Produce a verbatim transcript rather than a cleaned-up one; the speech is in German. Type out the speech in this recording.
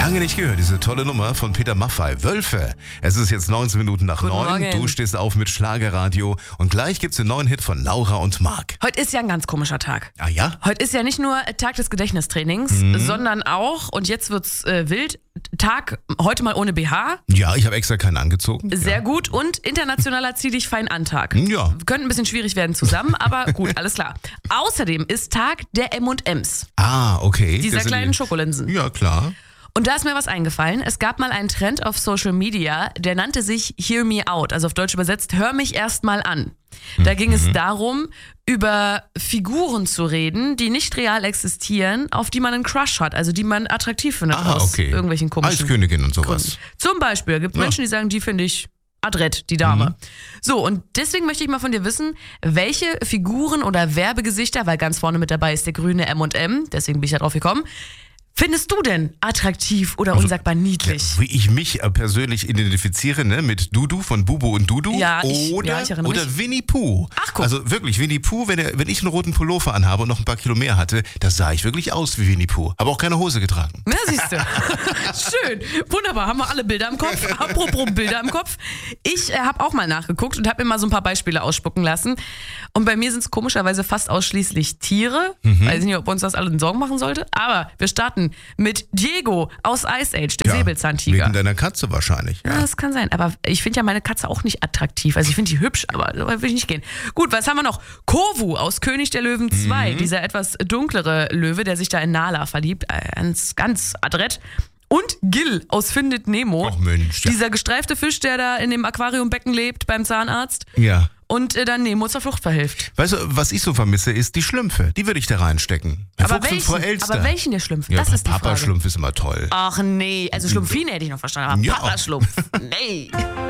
Lange nicht gehört, diese tolle Nummer von Peter Maffay. Wölfe. Es ist jetzt neunzehn Minuten nach Guten neun. Morgen. Du stehst auf mit Schlagerradio und gleich gibt's den neuen Hit von Laura und Marc. Heute ist ja ein ganz komischer Tag. Ah ja? Heute ist ja nicht nur Tag des Gedächtnistrainings, sondern auch, und jetzt wird's äh, wild, Tag heute mal ohne B H. Ja, ich habe extra keinen angezogen. Sehr gut. Und internationaler Zieh dich fein an Tag. Ja. Könnte ein bisschen schwierig werden zusammen, aber gut, alles klar. Außerdem ist Tag der M und M's. Ah, okay. Dieser Das sind kleinen die- Schokolinsen. Ja, klar. Und da ist mir was eingefallen. Es gab mal einen Trend auf Social Media, der nannte sich Hear Me Out. Also auf Deutsch übersetzt, hör mich erst mal an. Da ging es darum, über Figuren zu reden, die nicht real existieren, auf die man einen Crush hat, also die man attraktiv findet Ah, aus okay. irgendwelchen komischen Eiskönigin und sowas. Gründen. Zum Beispiel gibt es Ja. Menschen, die sagen, die finde ich adrett, die Dame. Mhm. So, und deswegen möchte ich mal von dir wissen, welche Figuren oder Werbegesichter, weil ganz vorne mit dabei ist der grüne M und M, deswegen bin ich da drauf gekommen, findest du denn attraktiv oder unsagbar niedlich? Wie ich mich äh, persönlich identifiziere, ne, mit Dudu von Bubu und Dudu. Ja, ich- oder, ja, ich erinnere oder mich. Winnie Pooh. Ach, guck. Also wirklich, Winnie Pooh, wenn, er, wenn ich einen roten Pullover anhabe und noch ein paar Kilo mehr hatte, da sah ich wirklich aus wie Winnie Pooh. Habe auch keine Hose getragen. Na, siehst du. Schön. Wunderbar. Haben wir alle Bilder im Kopf. Apropos Bilder im Kopf. Ich äh, habe auch mal nachgeguckt und habe mir mal so ein paar Beispiele ausspucken lassen. Und bei mir sind es komischerweise fast ausschließlich Tiere. Mhm. Weiß nicht, ob uns das allen Sorgen machen sollte. Aber wir starten mit Diego aus Ice Age, dem Ja, Säbelzahntiger. Wegen deiner Katze wahrscheinlich. Ja, Ja. das kann sein. Aber ich finde ja meine Katze auch nicht attraktiv. Also ich finde die hübsch, aber so weit will ich nicht gehen. Gut, was haben wir noch? Kovu aus König der Löwen zwei. Dieser etwas dunklere Löwe, der sich da in Nala verliebt. Äh, Ganz, ganz adrett. Und Gil aus Findet Nemo. Ach Mensch, ja. Dieser gestreifte Fisch, der da in dem Aquariumbecken lebt beim Zahnarzt. Ja. Und äh, dann Nemo zur Flucht verhilft. Weißt du, was ich so vermisse, ist die Schlümpfe. Die würde ich da reinstecken. Herr Aber Fuchs und Frau welchen, Elster. aber welchen der Schlümpfe? Ja, Das ist die Frage. Papa-Schlumpf ist immer toll. Ach nee, also Schlumpfine hätte ich noch verstanden, aber Ja. Papa-Schlumpf, nee.